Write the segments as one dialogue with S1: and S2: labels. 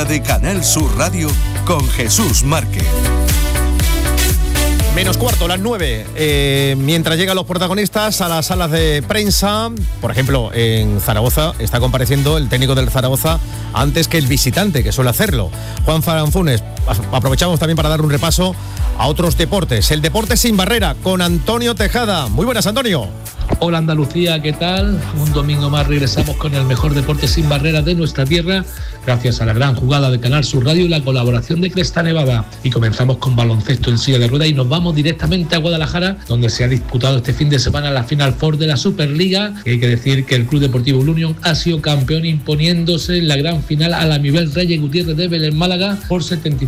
S1: de Canal Sur Radio con Jesús Márquez.
S2: Menos cuarto, las 9. Mientras llegan los protagonistas a las salas de prensa, por ejemplo, en Zaragoza está compareciendo el técnico del Zaragoza antes que el visitante, que suele hacerlo. Juan Faranfunes. Aprovechamos también para dar un repaso a otros deportes. El deporte sin barrera con Antonio Tejada. Muy buenas, Antonio.
S3: Hola Andalucía, ¿qué tal? Un domingo más regresamos con el mejor deporte sin barreras de nuestra tierra, gracias a la gran jugada de Canal Sur Radio y la colaboración de Cresta Nevada. Y comenzamos con baloncesto en silla de ruedas y nos vamos directamente a Guadalajara, donde se ha disputado este fin de semana la Final Four de la Superliga. Y hay que decir que el Club Deportivo Unión ha sido campeón, imponiéndose en la gran final a la Miguel Reyes Gutiérrez de Vélez Málaga por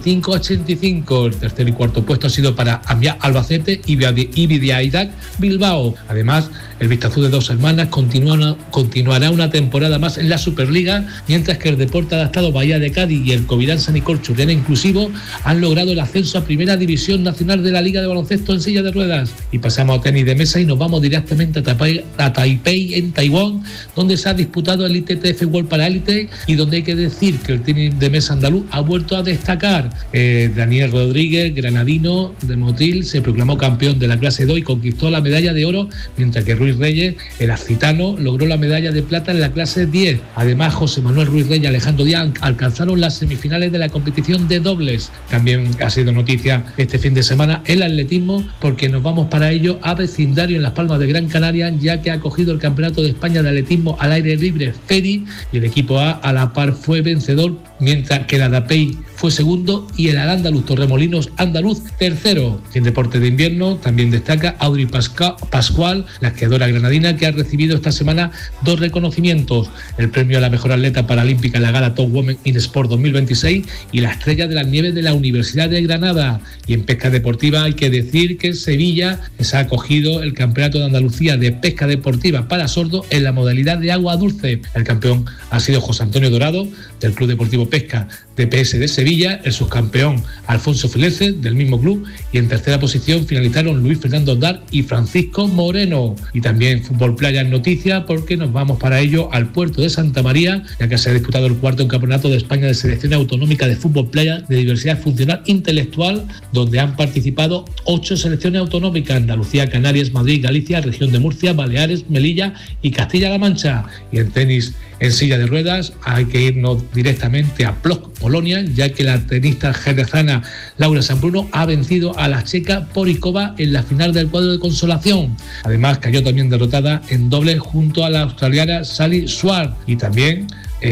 S3: 75-85. El tercer y cuarto puesto ha sido para Amia Albacete y Bidiaidac Bilbao. Además, el Vistazú de Dos Hermanas continuará una temporada más en la Superliga, mientras que el Deporte Adaptado Bahía de Cádiz y el Covirán San Nicol Churriana Inclusivo han logrado el ascenso a Primera División Nacional de la Liga de Baloncesto en silla de ruedas. Y pasamos a tenis de mesa y nos vamos directamente a Taipei, en Taiwán, donde se ha disputado el ITTF World para Elite y donde hay que decir que el tenis de mesa andaluz ha vuelto a destacar. Daniel Rodríguez, granadino de Motril, se proclamó campeón de la clase 2 y conquistó la medalla de oro, mientras que Ruiz Reyes, el accitano, logró la medalla de plata en la clase 10. Además, José Manuel Ruiz Reyes y Alejandro Díaz alcanzaron las semifinales de la competición de dobles. También ha sido noticia este fin de semana el atletismo, porque nos vamos para ello a vecindario en Las Palmas de Gran Canaria, ya que ha acogido el Campeonato de España de Atletismo al aire libre FERI y el equipo A la par fue vencedor, mientras que el Adapei fue segundo y el Al-Andalus Torremolinos Andaluz tercero. En deporte de invierno también destaca Audrey Pascual, la esquiadora granadina, que ha recibido esta semana 2 reconocimientos: el premio a la mejor atleta paralímpica en la gala Top Women in Sport 2026 y la estrella de las nieves de la Universidad de Granada. Y en pesca deportiva hay que decir que en Sevilla se ha acogido el Campeonato de Andalucía de Pesca Deportiva para sordos en la modalidad de agua dulce. El campeón ha sido José Antonio Dorado, del Club Deportivo Pesca DPS de Sevilla, el subcampeón Alfonso Filese, del mismo club, y en tercera posición finalizaron Luis Fernando Dar y Francisco Moreno. Y también fútbol playa en noticia, porque nos vamos para ello al puerto de Santa María, ya que se ha disputado el cuarto campeonato de España de selección autonómica de fútbol playa de diversidad funcional intelectual, donde han participado 8 selecciones autonómicas: Andalucía, Canarias, Madrid, Galicia, región de Murcia, Baleares, Melilla y Castilla-La Mancha. Y en tenis en silla de ruedas hay que irnos directamente a Plock, Polonia, ya que la tenista jerezana Laura Sanbruno ha vencido a la checa Porikova en la final del cuadro de consolación. Además, cayó también derrotada en doble junto a la australiana Sally Swart. Y también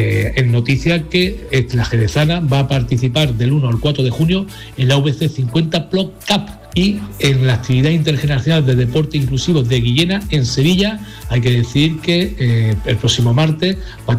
S3: en noticia que la jerezana va a participar del 1 al 4 de junio en la VC 50 Plock Cup. Y en la actividad intergeneracional de deporte inclusivo de Guillena, en Sevilla, hay que decir que el próximo martes va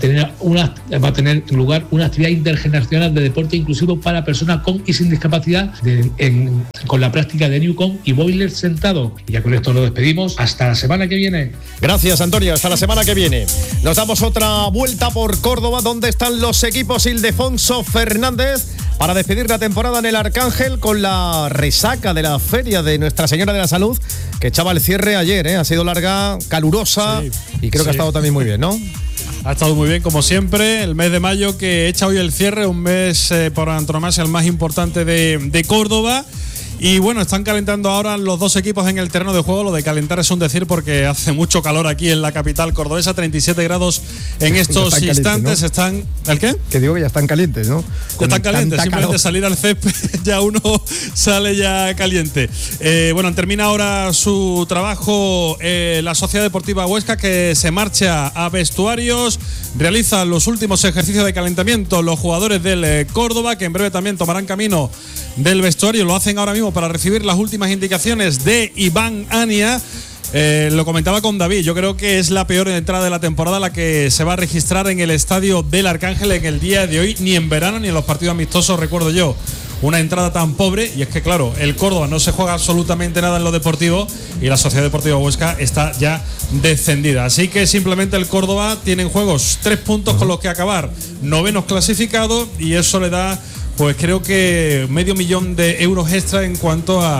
S3: a tener lugar una actividad intergeneracional de deporte inclusivo para personas con y sin discapacidad con la práctica de Newcomb y boiler sentado. Y ya con esto nos despedimos. Hasta la semana que viene.
S2: Gracias, Antonio. Hasta la semana que viene. Nos damos otra vuelta por Córdoba, donde están los equipos Ildefonso Fernández para despedir la temporada en el Arcángel con la resaca de la feria de Nuestra Señora de la Salud, que echaba el cierre ayer, Ha sido larga, calurosa, sí, y creo que ha estado también muy bien, ¿no?
S4: Ha estado muy bien, como siempre. El mes de mayo que echa hoy el cierre, un mes por antonomasia el más importante de Córdoba. Y bueno, están calentando ahora los dos equipos en el terreno de juego. Lo de calentar es un decir, porque hace mucho calor aquí en la capital cordobesa, 37 grados en estos instantes, ¿no? Están... ¿El qué?
S2: Que digo que ya están calientes, ¿no?
S4: Ya están calientes, simplemente salir al césped ya uno sale ya caliente. Bueno, termina ahora su trabajo la Sociedad Deportiva Huesca, que se marcha a vestuarios, realiza los últimos ejercicios de calentamiento los jugadores del Córdoba, que en breve también tomarán camino del vestuario. Lo hacen ahora mismo para recibir las últimas indicaciones de Iván Ania. Lo comentaba con David, yo creo que es la peor entrada de la temporada la que se va a registrar en el estadio del Arcángel en el día de hoy. Ni en verano ni en los partidos amistosos recuerdo yo una entrada tan pobre. Y es que claro, el Córdoba no se juega absolutamente nada en lo deportivo y la Sociedad Deportiva Huesca está ya descendida. Así que simplemente el Córdoba tiene en juegos 3 puntos con los que acabar novenos clasificados, y eso le da, pues creo que 500.000 de euros extra en cuanto a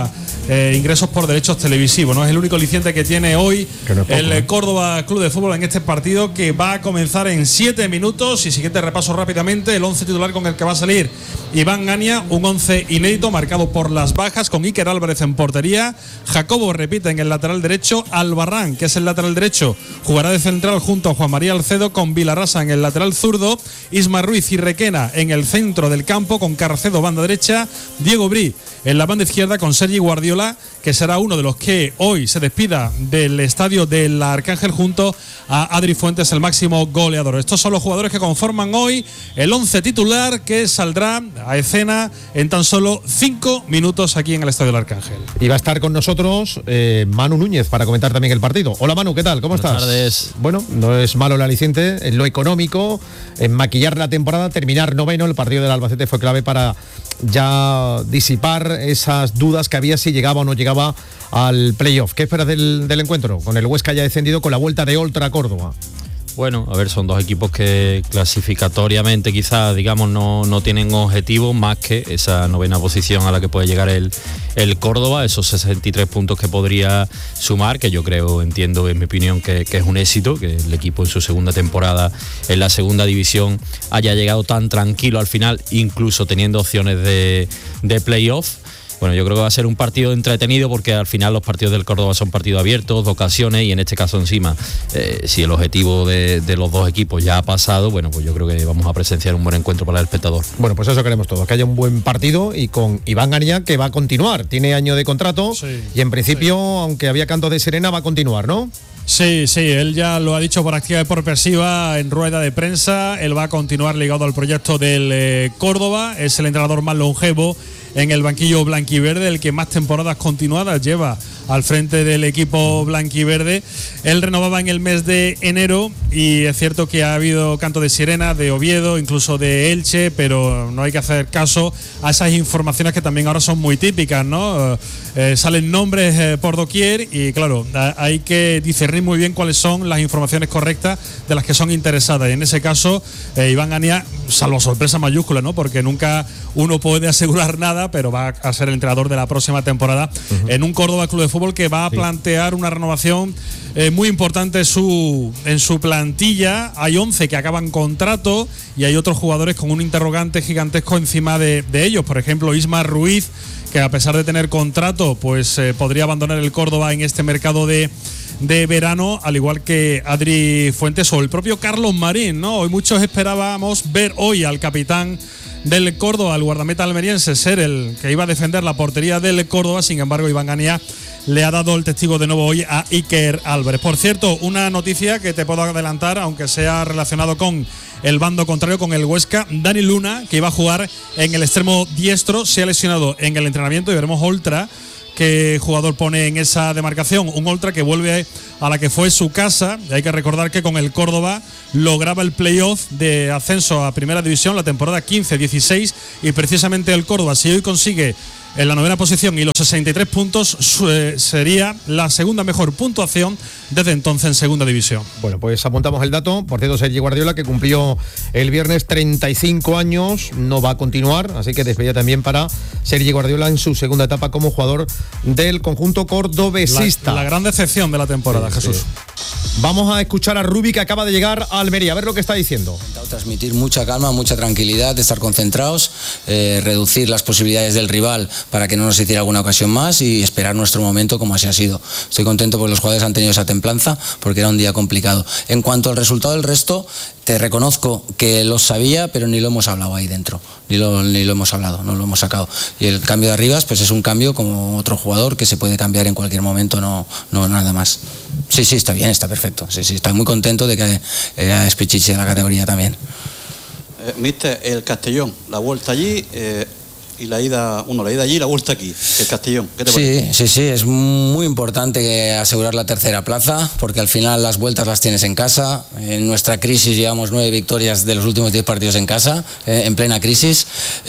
S4: ingresos por derechos televisivos, ¿no? Es el único aliciente que tiene hoy el Córdoba Club de Fútbol en este partido, que va a comenzar en 7 minutos. Y siguiente repaso rápidamente, el 11 titular con el que va a salir Iván Gania, un 11 inédito marcado por las bajas, con Iker Álvarez en portería. Jacobo repite en el lateral derecho. Albarrán, que es el lateral derecho, jugará de central junto a Juan María Alcedo, con Vilarrasa en el lateral zurdo. Isma Ruiz y Requena en el centro del campo, con Carcedo banda derecha. Diego Brí en la banda izquierda, con Sergi Guardiola, que será uno de los que hoy se despida del estadio del Arcángel junto a Adri Fuentes, el máximo goleador. Estos son los jugadores que conforman hoy el 11 titular, que saldrá a escena en tan solo 5 minutos aquí en el estadio del Arcángel.
S2: Y va a estar con nosotros Manu Núñez para comentar también el partido. Hola Manu, ¿qué tal? ¿Cómo estás?
S5: Buenas tardes.
S2: Bueno, no es malo el aliciente, en lo económico, en maquillar la temporada, terminar noveno. El partido del Albacete fue clave para ya disipar esas dudas que había si llegaba o no llegaba al playoff. ¿Qué esperas del encuentro? Con el Huesca ya descendido, con la vuelta de Oltra a Córdoba.
S5: Bueno, a ver, son dos equipos que clasificatoriamente quizás, digamos, no tienen objetivos más que esa novena posición a la que puede llegar el Córdoba, esos 63 puntos que podría sumar, que yo entiendo, en mi opinión, que es un éxito, que el equipo en su segunda temporada en la segunda división haya llegado tan tranquilo al final, incluso teniendo opciones de playoff. Bueno, yo creo que va a ser un partido entretenido, porque al final los partidos del Córdoba son partidos abiertos, de ocasiones, y en este caso encima, si el objetivo de los dos equipos ya ha pasado, bueno, pues yo creo que vamos a presenciar un buen encuentro para el espectador.
S2: Bueno, pues eso queremos todos, que haya un buen partido, y con Iván Gania, que va a continuar, tiene año de contrato, sí, y en principio, aunque había cantos de sirena, va a continuar, ¿no?
S4: Sí, él ya lo ha dicho por activa y por pasiva en rueda de prensa. Él va a continuar ligado al proyecto del Córdoba, es el entrenador más longevo en el banquillo blanquiverde, el que más temporadas continuadas lleva al frente del equipo blanquiverde. Él renovaba en el mes de enero, y es cierto que ha habido canto de sirena de Oviedo, incluso de Elche, pero no hay que hacer caso a esas informaciones que también ahora son muy típicas, ¿no? Salen nombres por doquier, y claro, hay que discernir muy bien cuáles son las informaciones correctas de las que son interesadas. Y en ese caso, Iván Gania, salvo sorpresa mayúscula, ¿no? Porque nunca uno puede asegurar nada, pero va a ser el entrenador de la próxima temporada en un Córdoba Club de Fútbol que va a plantear una renovación muy importante en su plantilla. Hay 11 que acaban contrato, y hay otros jugadores con un interrogante gigantesco encima de ellos. Por ejemplo, Isma Ruiz, que a pesar de tener contrato, pues podría abandonar el Córdoba en este mercado de verano, al igual que Adri Fuentes o el propio Carlos Marín, ¿no? Hoy muchos esperábamos ver hoy al capitán del Córdoba, el guardameta almeriense, ser el que iba a defender la portería del Córdoba. Sin embargo, Iván Gania le ha dado el testigo de nuevo hoy a Iker Álvarez. Por cierto, una noticia que te puedo adelantar, aunque sea relacionado con el bando contrario, con el Huesca. Dani Luna, que iba a jugar en el extremo diestro, se ha lesionado en el entrenamiento, y veremos Oltra qué jugador pone en esa demarcación. Un Oltra que vuelve a la que fue su casa. Y hay que recordar que con el Córdoba lograba el playoff de ascenso a Primera División la temporada 15-16, y precisamente el Córdoba, si hoy consigue en la novena posición y los 63 puntos, sería la segunda mejor puntuación desde entonces en Segunda División.
S2: Bueno, pues apuntamos el dato. Por cierto, Sergi Guardiola, que cumplió el viernes 35 años, no va a continuar, así que despedida también para Sergi Guardiola en su segunda etapa como jugador del conjunto cordobesista.
S4: La gran decepción de la temporada, sí, Jesús.
S2: Sí. Vamos a escuchar a Rubi, que acaba de llegar a Almería, a ver lo que está diciendo.
S6: Transmitir mucha calma, mucha tranquilidad, estar concentrados, reducir las posibilidades del rival para que no nos hiciera alguna ocasión más, y esperar nuestro momento como así ha sido. Estoy contento porque los jugadores han tenido esa templanza, porque era un día complicado. En cuanto al resultado del resto, te reconozco que lo sabía, pero ni lo hemos hablado ahí dentro, ni lo hemos hablado, no lo hemos sacado. Y el cambio de Arribas, pues es un cambio como otro jugador que se puede cambiar en cualquier momento, no nada más. Sí, está bien, está perfecto. Sí, estoy muy contento de que es Pichichi en la categoría también.
S7: Mister, el Castellón, la vuelta allí y la ida allí y la vuelta aquí, el Castellón. ¿Qué te parece?
S6: Sí, es muy importante asegurar la tercera plaza, porque al final las vueltas las tienes en casa. En nuestra crisis llevamos 9 victorias de los últimos 10 partidos en casa, en plena crisis,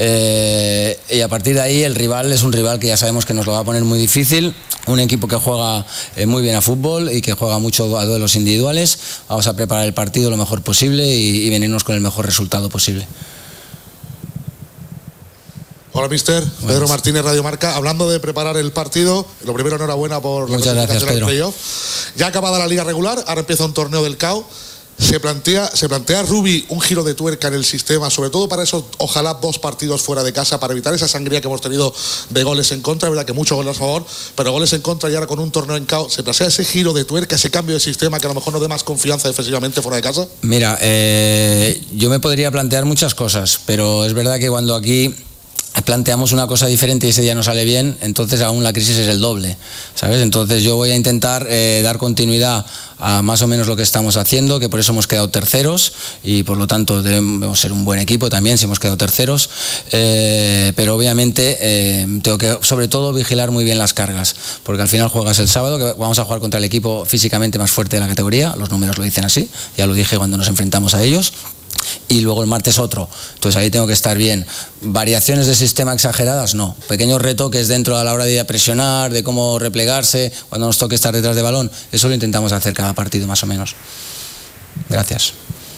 S6: y a partir de ahí el rival es un rival que ya sabemos que nos lo va a poner muy difícil. Un equipo que juega muy bien a fútbol y que juega mucho a duelos individuales. Vamos a preparar el partido lo mejor posible y venirnos con el mejor resultado posible.
S8: Hola, mister. Pedro Martínez, Radio Marca. Hablando de preparar el partido, lo primero, enhorabuena por la clasificación al playoff. Ya acabada la liga regular, ahora empieza un torneo del CAO. Se plantea Rubi un giro de tuerca en el sistema, sobre todo para esos, ojalá, 2 partidos fuera de casa, para evitar esa sangría que hemos tenido de goles en contra. Es verdad que muchos goles a favor, pero goles en contra, y ahora con un torneo en CAO, ¿se plantea ese giro de tuerca, ese cambio de sistema que a lo mejor nos dé más confianza defensivamente fuera de casa?
S6: Mira, yo me podría plantear muchas cosas, pero es verdad que cuando aquí planteamos una cosa diferente y ese día no sale bien, entonces aún la crisis es el doble, ¿sabes? Entonces yo voy a intentar dar continuidad a más o menos lo que estamos haciendo, que por eso hemos quedado terceros y por lo tanto debemos ser un buen equipo también si hemos quedado terceros, pero obviamente tengo que sobre todo vigilar muy bien las cargas, porque al final juegas el sábado, que vamos a jugar contra el equipo físicamente más fuerte de la categoría, los números lo dicen así, ya lo dije cuando nos enfrentamos a ellos. Y luego el martes otro, entonces ahí tengo que estar bien. Variaciones de sistema exageradas, no. Pequeños retoques dentro a la hora de presionar, de cómo replegarse, cuando nos toque estar detrás de balón, eso lo intentamos hacer cada partido más o menos. Gracias.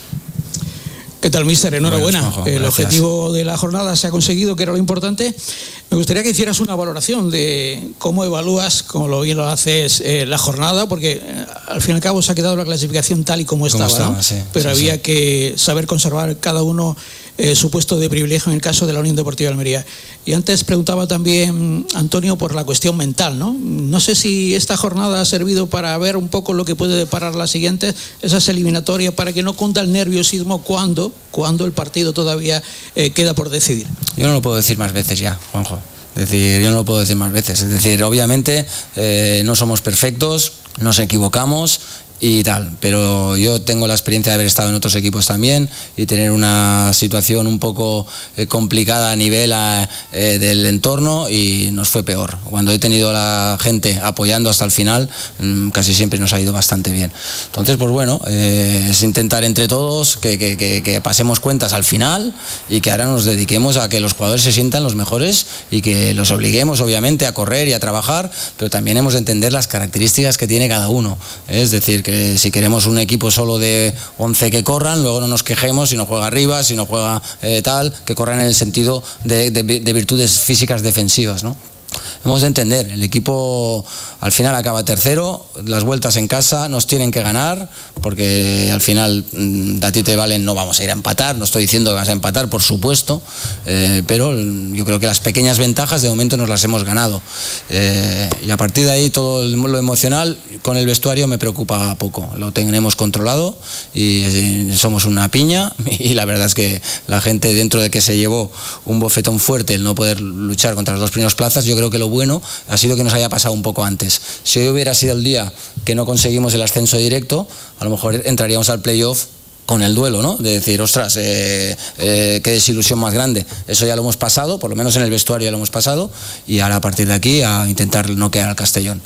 S9: ¿Qué tal, míster? Enhorabuena.
S6: Bueno, Juanjo,
S9: el objetivo de la jornada se ha conseguido, que era lo importante. Me gustaría que hicieras una valoración de cómo evalúas, como lo bien lo haces, la jornada, porque al fin y al cabo se ha quedado la clasificación tal y como estaba, ¿no?
S6: Sí,
S9: pero
S6: sí,
S9: había que saber conservar cada uno su puesto de privilegio en el caso de la Unión Deportiva de Almería. Y antes preguntaba también, Antonio, por la cuestión mental, ¿no? No sé si esta jornada ha servido para ver un poco lo que puede deparar la siguiente, esas eliminatorias, para que no cunda el nerviosismo cuando el partido todavía queda por decidir.
S6: Yo no lo puedo decir más veces ya, Juanjo. Es decir, yo no lo puedo decir más veces. Es decir, obviamente no somos perfectos, nos equivocamos y tal, pero yo tengo la experiencia de haber estado en otros equipos también y tener una situación un poco complicada a nivel del entorno, y nos fue peor. Cuando he tenido a la gente apoyando hasta el final, casi siempre nos ha ido bastante bien. Entonces, pues bueno, es intentar entre todos que pasemos cuentas al final y que ahora nos dediquemos a que los jugadores se sientan los mejores y que los obliguemos obviamente a correr y a trabajar, pero también hemos de entender las características que tiene cada uno. Es decir, que si queremos un equipo solo de 11 que corran, luego no nos quejemos si no juega arriba, si no juega tal, que corran en el sentido de virtudes físicas defensivas, ¿no? Hemos de entender, el equipo al final acaba tercero, las vueltas en casa nos tienen que ganar, porque al final a ti te valen, no vamos a ir a empatar, no estoy diciendo que vas a empatar, por supuesto, pero yo creo que las pequeñas ventajas de momento nos las hemos ganado, y a partir de ahí todo lo emocional con el vestuario me preocupa poco, lo tenemos controlado y somos una piña, y la verdad es que la gente, dentro de que se llevó un bofetón fuerte el no poder luchar contra las 2 primeras plazas, yo creo que lo bueno ha sido que nos haya pasado un poco antes. Si hoy hubiera sido el día que no conseguimos el ascenso directo, a lo mejor entraríamos al playoff con el duelo, ¿no? De decir, ostras, qué desilusión más grande. Eso ya lo hemos pasado, por lo menos en el vestuario ya lo hemos pasado, y ahora a partir de aquí a intentar noquear al Castellón.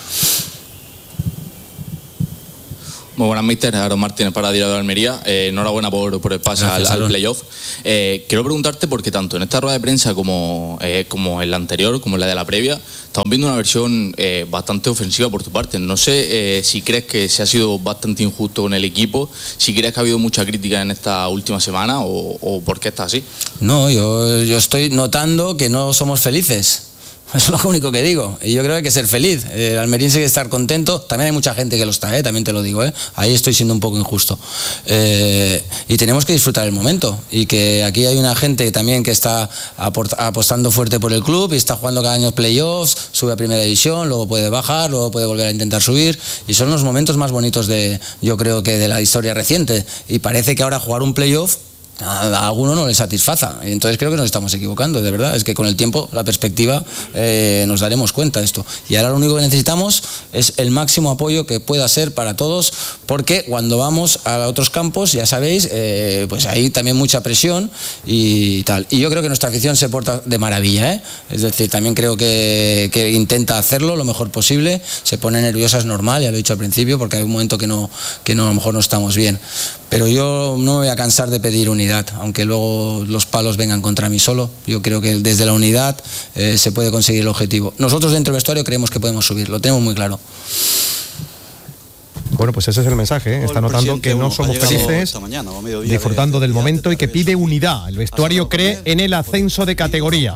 S10: Muy buenas, míster. Aaron Martínez para Diario de Almería. Enhorabuena por el pase al playoff. Quiero preguntarte, porque tanto en esta rueda de prensa como en la anterior, como en la de la previa, estamos viendo una versión bastante ofensiva por tu parte. No sé si crees que se ha sido bastante injusto con el equipo, si crees que ha habido mucha crítica en esta última semana, o por qué está así.
S6: No, yo estoy notando que no somos felices. Eso es lo único que digo, y yo creo que hay que ser feliz. El almeriense hay que estar contento. También hay mucha gente que lo está, también te lo digo, ahí estoy siendo un poco injusto, y tenemos que disfrutar el momento, y que aquí hay una gente también que está apostando fuerte por el club y está jugando cada año playoffs, sube a primera división, luego puede bajar, luego puede volver a intentar subir, y son los momentos más bonitos yo creo que de la historia reciente, y parece que ahora jugar un playoff a alguno no le satisfaza, entonces creo que nos estamos equivocando, de verdad. Es que con el tiempo, la perspectiva, nos daremos cuenta de esto, y ahora lo único que necesitamos es el máximo apoyo que pueda ser para todos, porque cuando vamos a otros campos, ya sabéis, pues hay también mucha presión y tal, y yo creo que nuestra afición se porta de maravilla, es decir, también creo que intenta hacerlo lo mejor posible. Se pone nerviosa, es normal, ya lo he dicho al principio, porque hay un momento que no a lo mejor no estamos bien, pero yo no me voy a cansar de pedir unidad, aunque luego los palos vengan contra mí solo. Yo creo que desde la unidad se puede conseguir el objetivo. Nosotros dentro del vestuario creemos que podemos subir, lo tenemos muy claro.
S2: Bueno, pues ese es el mensaje, Está notando que no somos felices, disfrutando del momento, y que pide unidad. El vestuario cree en el ascenso de categoría.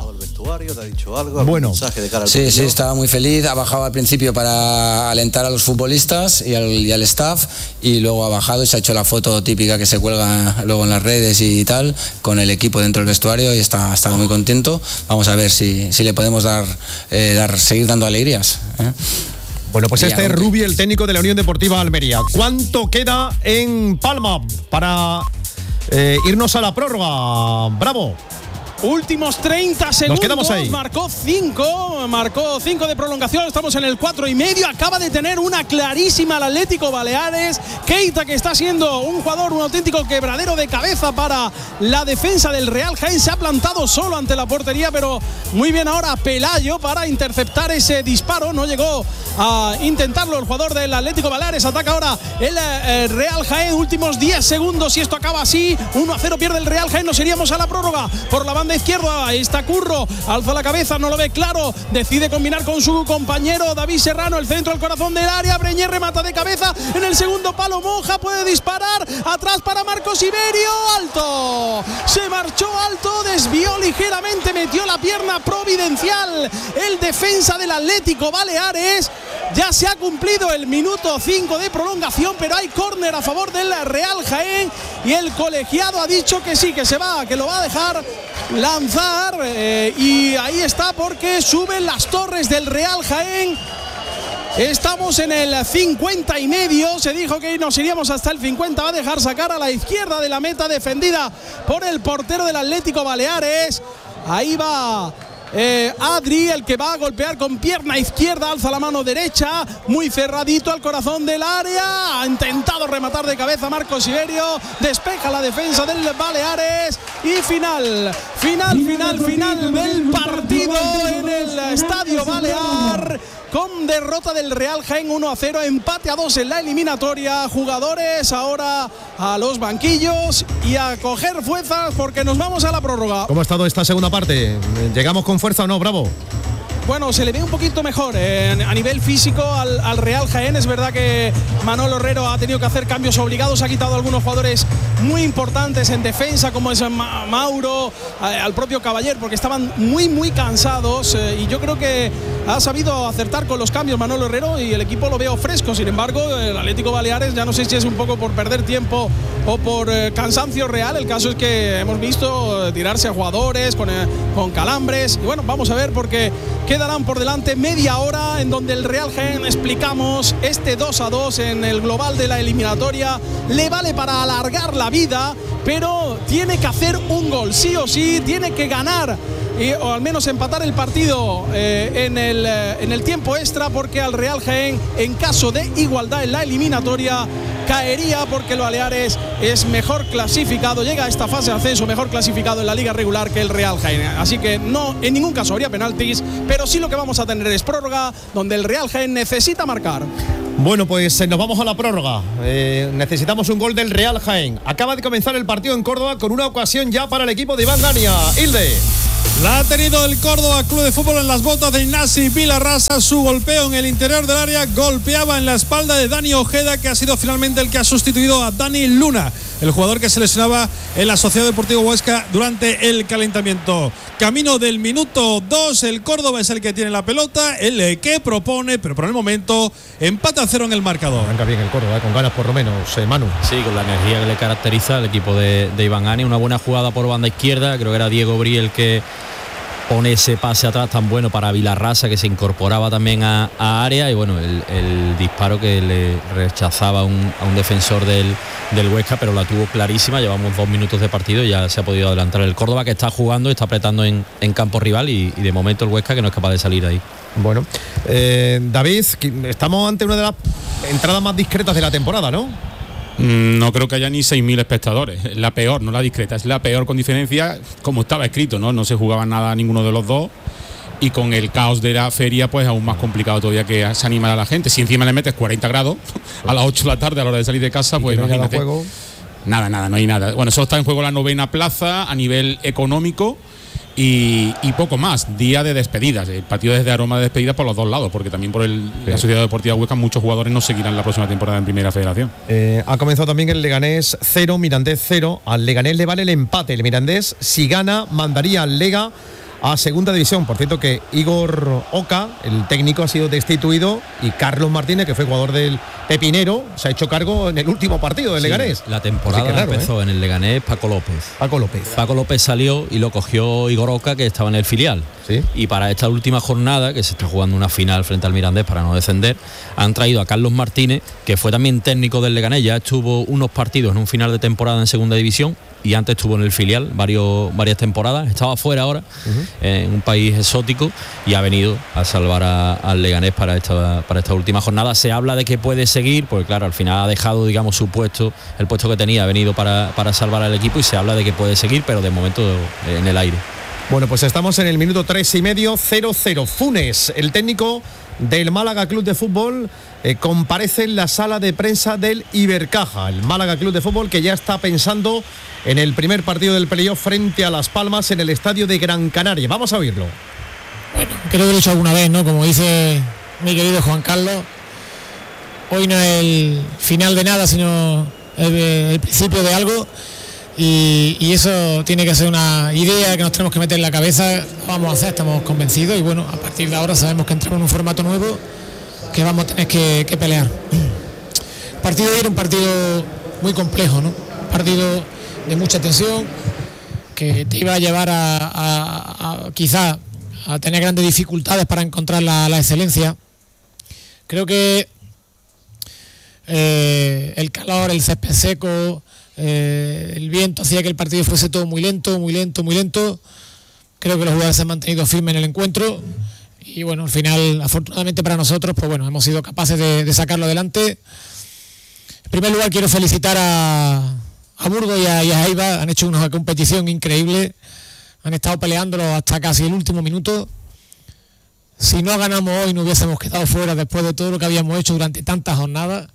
S7: vestuario? ¿Te ha dicho algo?
S2: Bueno,
S7: mensaje de cara al
S6: sí,
S7: partido?
S6: sí, estaba muy feliz. Ha bajado al principio para alentar a los futbolistas y al staff, y luego ha bajado y se ha hecho la foto típica que se cuelga luego en las redes y tal, con el equipo dentro del vestuario, y está muy contento. Vamos a ver si le podemos seguir dando alegrías.
S2: Bueno, pues este es Rubi, el técnico de la Unión Deportiva Almería. ¿Cuánto queda en Palma para irnos a la prórroga? Bravo.
S11: Últimos 30 segundos.
S2: Nos quedamos ahí.
S11: Marcó 5 de prolongación. Estamos en el 4,5. Acaba de tener una clarísima el Atlético Baleares. Keita, que está siendo un jugador, un auténtico quebradero de cabeza para la defensa del Real Jaén, se ha plantado solo ante la portería, pero muy bien ahora Pelayo para interceptar ese disparo. No llegó a intentarlo el jugador del Atlético Baleares. Ataca ahora el Real Jaén. Últimos 10 segundos. Si esto acaba así, 1-0 pierde el Real Jaén. Nos iríamos a la prórroga. Por la banda izquierda, ahí está Curro, alza la cabeza, no lo ve claro, decide combinar con su compañero David Serrano, el centro al corazón del área, Breñer remata de cabeza en el segundo palo, Monja puede disparar, atrás para Marcos Iberio, alto, se marchó alto, desvió ligeramente, metió la pierna providencial, el defensa del Atlético Baleares. Ya se ha cumplido el minuto 5 de prolongación, pero hay córner a favor del Real Jaén y el colegiado ha dicho que sí, que se va, que lo va a dejar lanzar, y ahí está, porque suben las torres del Real Jaén. Estamos en el 50 y medio, se dijo que nos iríamos hasta el 50, va a dejar sacar a la izquierda de la meta, defendida por el portero del Atlético Baleares. Ahí va Adri, el que va a golpear con pierna izquierda, alza la mano derecha, muy cerradito al corazón del área, ha intentado rematar de cabeza Marcos Iberio, despeja la defensa del Baleares y final del partido en el Estadio Balear, con derrota del Real Jaén 1-0, empate a 2 en la eliminatoria. Jugadores ahora a los banquillos y a coger fuerzas porque nos vamos a la prórroga.
S2: ¿Cómo ha estado esta segunda parte? ¿Llegamos con fuerza o no, Bravo?
S11: Bueno, se le ve un poquito mejor a nivel físico al Real Jaén. Es verdad que Manolo Herrero ha tenido que hacer cambios obligados, ha quitado a algunos jugadores muy importantes en defensa, como es Mauro, al propio Caballer, porque estaban muy cansados, y yo creo que ha sabido acertar con los cambios Manolo Herrero y el equipo lo veo fresco. Sin embargo, el Atlético Baleares, ya no sé si es un poco por perder tiempo o por cansancio real. El caso es que hemos visto tirarse a jugadores con calambres, y bueno, vamos a ver, porque quedarán por delante media hora en donde el Real Jaén, explicamos, este 2-2 en el global de la eliminatoria le vale para alargar la vida, pero tiene que hacer un gol, sí o sí, tiene que ganar o al menos empatar el partido en el tiempo extra, porque al Real Jaén, en caso de igualdad en la eliminatoria, caería, porque el Baleares es mejor clasificado, llega a esta fase de ascenso mejor clasificado en la liga regular que el Real Jaén. Así que no, en ningún caso habría penaltis, pero sí lo que vamos a tener es prórroga, donde el Real Jaén necesita marcar.
S2: Bueno, pues nos vamos a la prórroga. Necesitamos un gol del Real Jaén. Acaba de comenzar el partido en Córdoba con una ocasión ya para el equipo de Iván Gania. Hilde.
S4: La ha tenido el Córdoba Club de Fútbol en las botas de Ignasi Vilarrasa. Su golpeo en el interior del área golpeaba en la espalda de Dani Ojeda, que ha sido finalmente el que ha sustituido a Dani Luna, el jugador que se lesionaba en la Sociedad Deportiva Huesca durante el calentamiento. Camino del minuto 2, el Córdoba es el que tiene la pelota, el que propone, pero por el momento empate a 0 en el marcador.
S2: Venga bien el Córdoba, con ganas por lo menos, Manu.
S5: Sí, con la energía que le caracteriza al equipo de Iván Gania. Una buena jugada por banda izquierda, creo que era Diego Bri el que pone ese pase atrás tan bueno para Vilarrasa, que se incorporaba también a área, y bueno, el disparo que le rechazaba a un defensor del Huesca, pero la tuvo clarísima. Llevamos 2 minutos de partido y ya se ha podido adelantar el Córdoba, que está jugando, está apretando en campo rival, y de momento el Huesca que no es capaz de salir ahí.
S2: Bueno, David, estamos ante una de las entradas más discretas de la temporada, ¿no?
S12: No creo que haya ni 6.000 espectadores. La peor, no la discreta, es la peor con diferencia, como estaba escrito, ¿no? No se jugaba nada ninguno de los dos, y con el caos de la feria, pues aún más complicado todavía que se animara a la gente. Si encima le metes 40 grados a las 8 de la tarde a la hora de salir de casa, pues imagínate. Nada, no hay nada. Bueno, solo está en juego la 9ª plaza a nivel económico. Y poco más, día de despedidas, el partido es de aroma de despedidas por los dos lados, porque también por la Sociedad Deportiva Huesca muchos jugadores no seguirán la próxima temporada en Primera Federación.
S2: Ha comenzado también el Leganés 0, Mirandés 0, al Leganés le vale el empate, el Mirandés si gana mandaría al Lega a segunda división. Por cierto que Igor Oca, el técnico, ha sido destituido y Carlos Martínez, que fue jugador del Pepinero, se ha hecho cargo en el último partido del Leganés.
S5: La temporada raro, empezó en el Leganés Paco López. Paco López salió y lo cogió Igor Oca, que estaba en el filial. ¿Sí? Y para esta última jornada, que se está jugando una final frente al Mirandés para no descender, han traído a Carlos Martínez, que fue también técnico del Leganés, ya estuvo unos partidos en un final de temporada en segunda división y antes estuvo en el filial varias temporadas, estaba fuera ahora, en un país exótico, y ha venido a salvar al Leganés para esta última jornada. Se habla de que puede seguir, porque claro, al final ha dejado, digamos, su puesto, el puesto que tenía, ha venido para salvar al equipo, y se habla de que puede seguir, pero de momento en el aire.
S2: Bueno, pues estamos en el minuto 3,5, 0-0. Funes, el técnico del Málaga Club de Fútbol, comparece en la sala de prensa del Ibercaja. El Málaga Club de Fútbol, que ya está pensando en el primer partido del playoff frente a Las Palmas en el estadio de Gran Canaria. Vamos a oírlo.
S13: Bueno, creo que lo he dicho alguna vez, ¿no? Como dice mi querido Juan Carlos, hoy no es el final de nada, sino el principio de algo. Y eso tiene que ser una idea que nos tenemos que meter en la cabeza. Vamos a hacer, estamos convencidos, y bueno, a partir de ahora sabemos que entramos en un formato nuevo que vamos a tener que pelear. El partido de hoy era un partido muy complejo, ¿no? Un partido de mucha tensión, que te iba a llevar a quizá a tener grandes dificultades para encontrar la excelencia. Creo que el calor, el césped seco, el viento hacía que el partido fuese todo muy lento. Creo que los jugadores se han mantenido firmes en el encuentro y bueno, al final, afortunadamente para nosotros, pues bueno, hemos sido capaces de sacarlo adelante. En primer lugar, quiero felicitar a Burgos y a Jaiba. Han hecho una competición increíble, han estado peleándolo hasta casi el último minuto. Si no ganamos hoy, no hubiésemos quedado fuera después de todo lo que habíamos hecho durante tantas jornadas.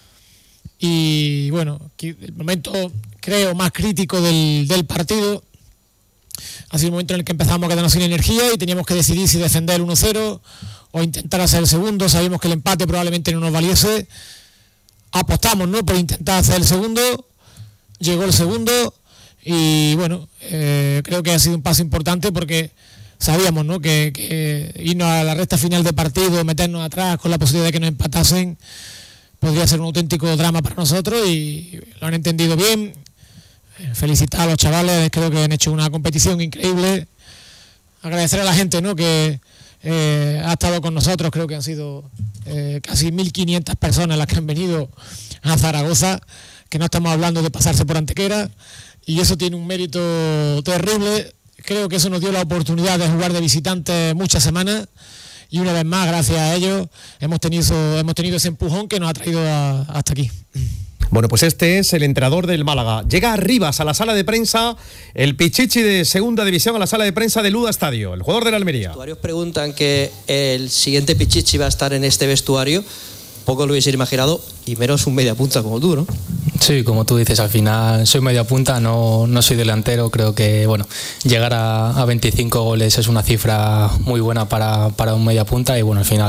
S13: Y bueno, el momento, creo, más crítico del partido ha sido el momento en el que empezamos a quedarnos sin energía y teníamos que decidir si defender el 1-0 o intentar hacer el segundo. Sabíamos que el empate probablemente no nos valiese. Apostamos, ¿no?, por intentar hacer el segundo. Llegó el segundo y bueno, creo que ha sido un paso importante, porque sabíamos, ¿no?, que irnos a la recta final de partido, meternos atrás con la posibilidad de que nos empatasen, podría ser un auténtico drama para nosotros, y lo han entendido bien. Felicitar a los chavales, creo que han hecho una competición increíble. Agradecer a la gente, ¿no?, que ha estado con nosotros. Creo que han sido casi 1.500 personas las que han venido a Zaragoza, que no estamos hablando de pasarse por Antequera, y eso tiene un mérito terrible. Creo que eso nos dio la oportunidad de jugar de visitantes muchas semanas, y una vez más, gracias a ellos, hemos tenido ese empujón que nos ha traído hasta aquí.
S2: Bueno, pues este es el entrenador del Málaga. Llega Arribas a la sala de prensa, el Pichichi de segunda división a la sala de prensa de Luda Estadio, el jugador de la Almería.
S14: Los vestuarios preguntan que el siguiente Pichichi va a estar en este vestuario. Poco lo hubiese imaginado, y menos un media punta como tú, ¿no?
S15: Sí, como tú dices, al final soy media punta, no soy delantero. Creo que bueno, llegar a 25 goles es una cifra muy buena para un media punta, y bueno, al final